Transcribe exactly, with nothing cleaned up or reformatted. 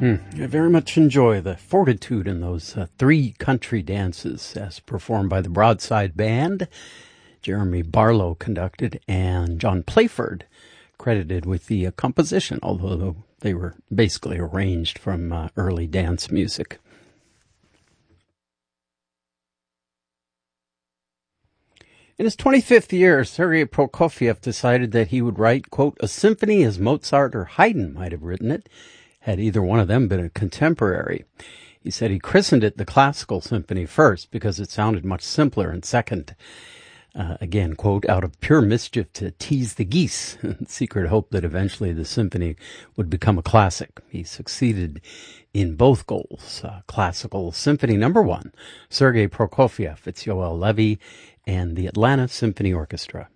Hmm. I very much enjoy the fortitude in those uh, three country dances as performed by the Broadside Band. Jeremy Barlow conducted, and John Playford credited with the uh, composition, although they were basically arranged from uh, early dance music. In his twenty-fifth year, Sergei Prokofiev decided that he would write, quote, a symphony as Mozart or Haydn might have written it, had either one of them been a contemporary. He said he christened it the Classical Symphony first because it sounded much simpler, and second, uh, again, quote, out of pure mischief to tease the geese, secret hope that eventually the symphony would become a classic. He succeeded in both goals. Uh, Classical Symphony number one, Sergei Prokofiev, it's Yoel Levy, and the Atlanta Symphony Orchestra.